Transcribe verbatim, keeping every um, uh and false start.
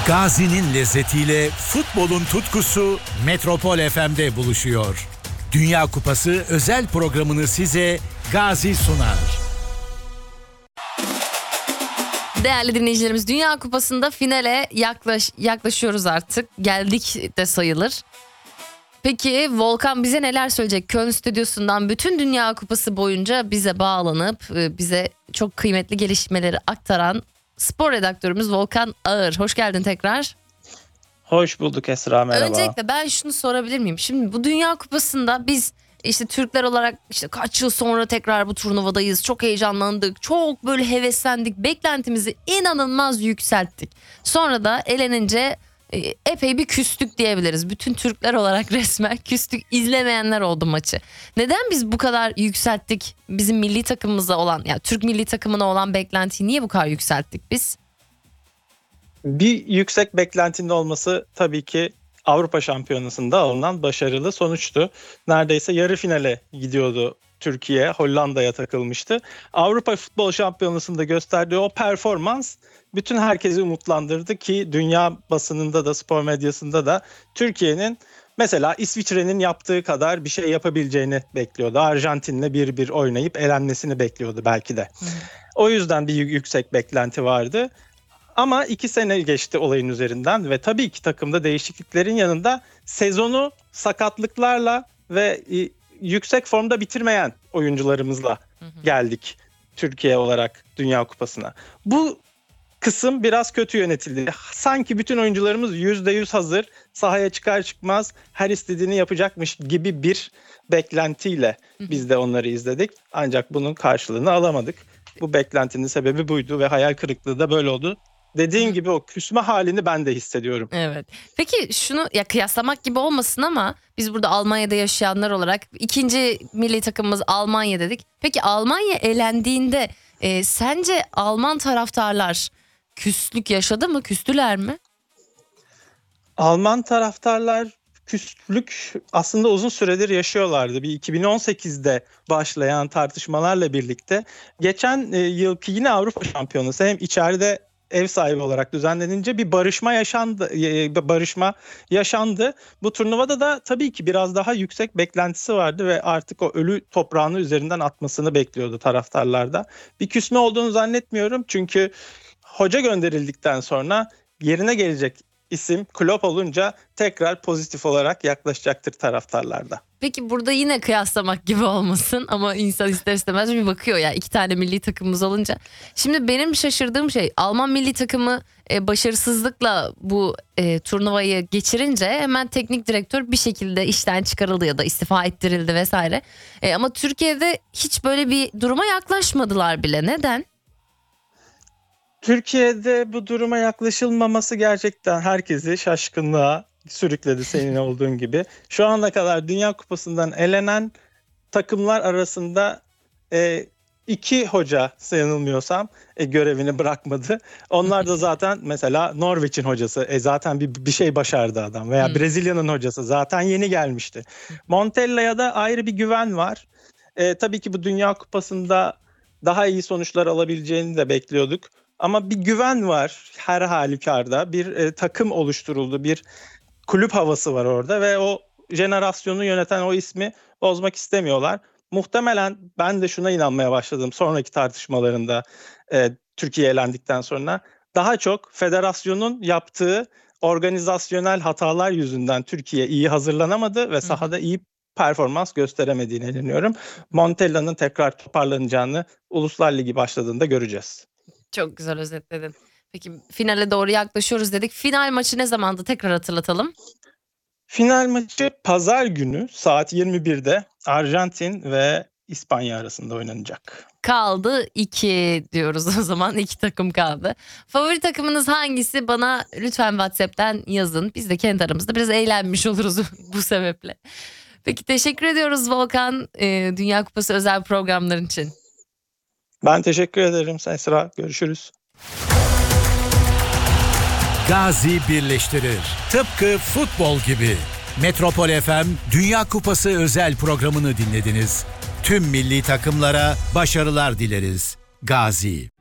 Gazi'nin lezzetiyle futbolun tutkusu Metropol F M'de buluşuyor. Dünya Kupası özel programını size Gazi sunar. Değerli dinleyicilerimiz, Dünya Kupası'nda finale yaklaş, yaklaşıyoruz artık. Geldik de sayılır. Peki Volkan bize neler söyleyecek? Köln stüdyosundan bütün Dünya Kupası boyunca bize bağlanıp bize çok kıymetli gelişmeleri aktaran spor redaktörümüz Volkan Ağır. Hoş geldin tekrar. Hoş bulduk Esra, merhaba. Öncelikle ben şunu sorabilir miyim? Şimdi bu Dünya Kupası'nda biz işte Türkler olarak işte kaç yıl sonra tekrar bu turnuvadayız. Çok heyecanlandık. Çok böyle heveslendik. Beklentimizi inanılmaz yükselttik. Sonra da elenince epey bir küstük diyebiliriz. Bütün Türkler olarak resmen küstük. İzlemeyenler oldu maçı. Neden biz bu kadar yükselttik? Bizim milli takımımıza olan, yani Türk milli takımına olan beklentiyi niye bu kadar yükselttik biz? Bir yüksek beklentinin olması tabii ki Avrupa Şampiyonası'nda alınan başarılı sonuçtu. Neredeyse yarı finale gidiyordu Türkiye, Hollanda'ya takılmıştı. Avrupa Futbol Şampiyonası'nda gösterdiği o performans bütün herkesi umutlandırdı ki dünya basınında da spor medyasında da Türkiye'nin mesela İsviçre'nin yaptığı kadar bir şey yapabileceğini bekliyordu. Arjantin'le bir bir oynayıp elenmesini bekliyordu belki de. Hmm. O yüzden bir yüksek beklenti vardı. Ama iki sene geçti olayın üzerinden ve tabii ki takımda değişikliklerin yanında sezonu sakatlıklarla ve yüksek formda bitirmeyen oyuncularımızla geldik Türkiye olarak Dünya Kupası'na. Bu kısım biraz kötü yönetildi. Sanki bütün oyuncularımız yüzde yüz hazır, sahaya çıkar çıkmaz her istediğini yapacakmış gibi bir beklentiyle biz de onları izledik. Ancak bunun karşılığını alamadık. Bu beklentinin sebebi buydu ve hayal kırıklığı da böyle oldu. Dediğin gibi o küsme halini ben de hissediyorum. Evet. Peki şunu ya kıyaslamak gibi olmasın ama biz burada Almanya'da yaşayanlar olarak ikinci milli takımımız Almanya dedik. Peki Almanya elendiğinde e, sence Alman taraftarlar küslük yaşadı mı? Küstüler mi? Alman taraftarlar küslük aslında uzun süredir yaşıyorlardı. Bir iki bin on sekizde başlayan tartışmalarla birlikte geçen e, yılki yine Avrupa Şampiyonası hem içeride ev sahibi olarak düzenlenince bir barışma yaşandı. Barışma yaşandı. Bu turnuvada da tabii ki biraz daha yüksek beklentisi vardı ve artık o ölü toprağını üzerinden atmasını bekliyordu taraftarlar da. Bir küsme olduğunu zannetmiyorum çünkü hoca gönderildikten sonra yerine gelecek isim Klopp olunca tekrar pozitif olarak yaklaşacaktır taraftarlarda. Peki burada yine kıyaslamak gibi olmasın ama insan ister istemez bir bakıyor ya iki tane milli takımımız olunca. Şimdi benim şaşırdığım şey Alman milli takımı e, başarısızlıkla bu e, turnuvayı geçirince hemen teknik direktör bir şekilde işten çıkarıldı ya da istifa ettirildi vesaire. E, ama Türkiye'de hiç böyle bir duruma yaklaşmadılar bile. Neden? Türkiye'de bu duruma yaklaşılmaması gerçekten herkesi şaşkınlığa sürükledi senin olduğun gibi. Şu ana kadar Dünya Kupası'ndan elenen takımlar arasında e, iki hoca yanılmıyorsam e, görevini bırakmadı. Onlar da zaten mesela Norveç'in hocası e, zaten bir, bir şey başardı adam veya hmm. Brezilya'nın hocası zaten yeni gelmişti. Montella'ya da ayrı bir güven var. E, tabii ki bu Dünya Kupası'nda daha iyi sonuçlar alabileceğini de bekliyorduk. Ama bir güven var her halükarda. Bir e, takım oluşturuldu, bir kulüp havası var orada ve o jenerasyonu yöneten o ismi bozmak istemiyorlar. Muhtemelen ben de şuna inanmaya başladım sonraki tartışmalarında e, Türkiye elendikten sonra. Daha çok federasyonun yaptığı organizasyonel hatalar yüzünden Türkiye iyi hazırlanamadı ve sahada iyi performans gösteremediğine inanıyorum. Montella'nın tekrar toparlanacağını Uluslar Ligi başladığında göreceğiz. Çok güzel özetledin. Peki finale doğru yaklaşıyoruz dedik. Final maçı ne zamandı? Tekrar hatırlatalım. Final maçı pazar günü saat yirmi birde Arjantin ve İspanya arasında oynanacak. Kaldı iki diyoruz o zaman. İki takım kaldı. Favori takımınız hangisi? Bana lütfen WhatsApp'tan yazın. Biz de kendi aramızda biraz eğlenmiş oluruz bu sebeple. Peki teşekkür ediyoruz Volkan. Ee, Dünya Kupası özel programların için. Ben teşekkür ederim Esra. Görüşürüz. Gazi birleştirir. Tıpkı futbol gibi. Metropol F M Dünya Kupası özel programını dinlediniz. Tüm milli takımlara başarılar dileriz. Gazi.